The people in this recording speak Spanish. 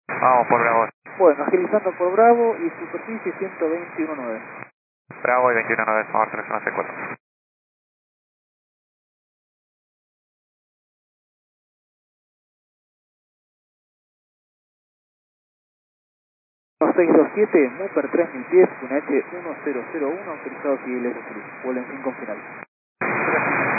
Vamos por Bravo. Bueno, agilizando por Bravo y superficie 121.9. Bravo y 21.9, vamos a 3164. 627, Mooper 3000 pies, UNH 1001, autorizado civil S3. Vuelo en 5 final.